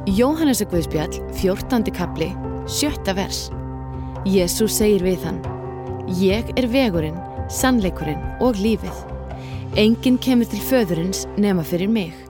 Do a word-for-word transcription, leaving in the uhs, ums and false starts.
Jóhannesarguðspjall, fjórtándi kafli, sjötta vers. Jesús segir við hann: Ég er vegurinn, sannleikurinn og lífið. Enginn kemur til föðurins nema fyrir mig.